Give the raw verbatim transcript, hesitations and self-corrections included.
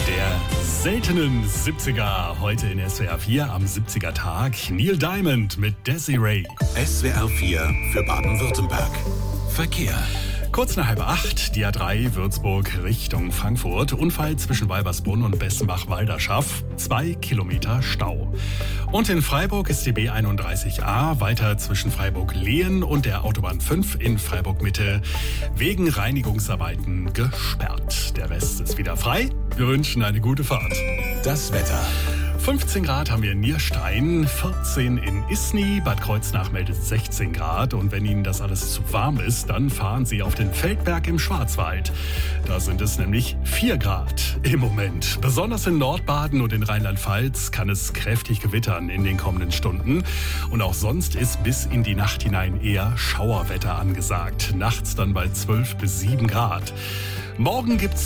Der seltenen siebziger, heute in S W R vier am siebziger Tag. Neil Diamond mit Desiree. S W R vier für Baden-Württemberg. Verkehr. Kurz nach halb acht, die A drei Würzburg Richtung Frankfurt. Unfall zwischen Walbersbrunn und Bessenbach-Walderschaff. Zwei Kilometer Stau. Und in Freiburg ist die B einunddreißig A weiter zwischen Freiburg-Lehen und der Autobahn fünf in Freiburg-Mitte wegen Reinigungsarbeiten gesperrt. Der Rest ist wieder frei. Wir wünschen eine gute Fahrt. Das Wetter. fünfzehn Grad haben wir in Nierstein, vierzehn in Isny, Bad Kreuznach meldet sechzehn Grad. Und wenn Ihnen das alles zu warm ist, dann fahren Sie auf den Feldberg im Schwarzwald. Da sind es nämlich vier Grad im Moment. Besonders in Nordbaden und in Rheinland-Pfalz kann es kräftig gewittern in den kommenden Stunden. Und auch sonst ist bis in die Nacht hinein eher Schauerwetter angesagt. Nachts dann bei zwölf bis sieben Grad. Morgen gibt's